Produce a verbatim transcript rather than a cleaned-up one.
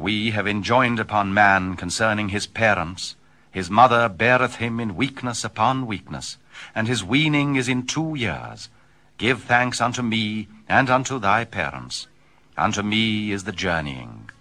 we have enjoined upon man concerning his parents, his mother beareth him in weakness upon weakness, and his weaning is in two years. Give thanks unto me and unto thy parents. Unto me is the journeying.